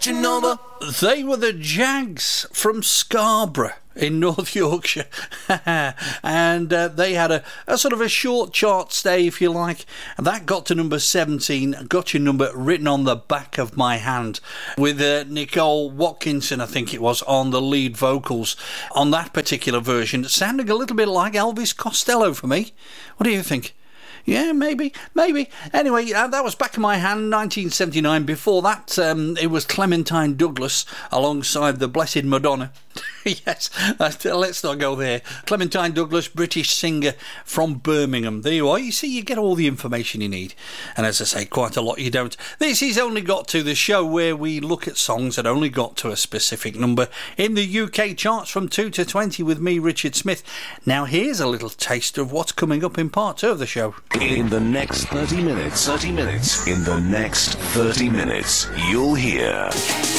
your number. They were the Jags from Scarborough in North Yorkshire. And they had a sort of a short chart stay, if you like. And that got to number 17, got your number written on the back of my hand, with Nicole Watkinson, I think it was, on the lead vocals on that particular version, sounding a little bit like Elvis Costello for me. What do you think? Yeah, maybe. Anyway, that was Back of My Hand, 1979. Before that, it was Clementine Douglas alongside the Blessed Madonna. Yes, let's not go there. Clementine Douglas, British singer from Birmingham. There you are. You see, you get all the information you need. And as I say, quite a lot you don't. This is Only Got To, the show where we look at songs that only got to a specific number in the UK charts from 2 to 20 with me, Richard Smith. Now, here's a little taste of what's coming up in part 2 of the show. In the next 30 minutes, you'll hear